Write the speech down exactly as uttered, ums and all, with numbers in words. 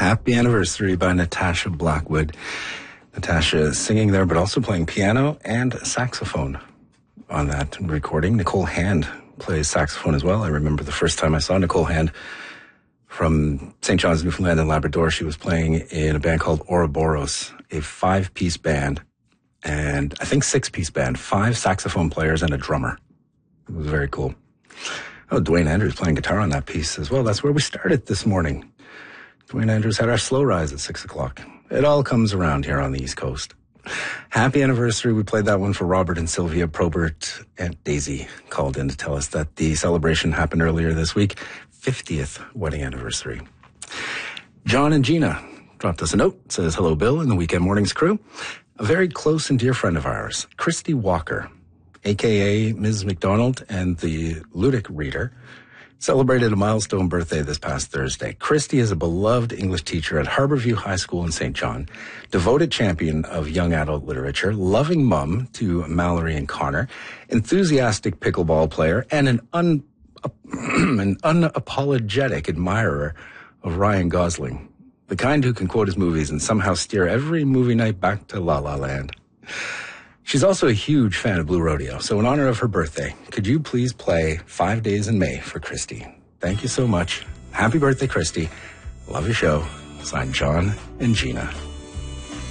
Happy Anniversary by Natasha Blackwood. Natasha is singing there, but also playing piano and saxophone on that recording. Nicole Hand plays saxophone as well. I remember the first time I saw Nicole Hand from Saint John's, Newfoundland and Labrador. She was playing in a band called Ouroboros, a five-piece band, and I think six-piece band, five saxophone players and a drummer. It was very cool. Oh, Dwayne Andrews playing guitar on that piece as well. That's where we started this morning. Dwayne Andrews had our slow rise at six o'clock. It all comes around here on the East Coast. Happy anniversary. We played that one for Robert and Sylvia. Probert. Aunt Daisy called in to tell us that the celebration happened earlier this week. fiftieth wedding anniversary. John and Gina dropped us a note. Says, hello, Bill and the Weekend Mornings crew. A very close and dear friend of ours, Christy Walker, a k a. Miz McDonald and the Ludic Reader, celebrated a milestone birthday this past Thursday. Christy is a beloved English teacher at Harborview High School in Saint John, devoted champion of young adult literature, loving mum to Mallory and Connor, enthusiastic pickleball player, and an, un, an unapologetic admirer of Ryan Gosling, the kind who can quote his movies and somehow steer every movie night back to La La Land. She's also a huge fan of Blue Rodeo, so in honor of her birthday, could you please play Five Days in May for Christy? Thank you so much. Happy birthday, Christy. Love your show. Signed, John and Gina.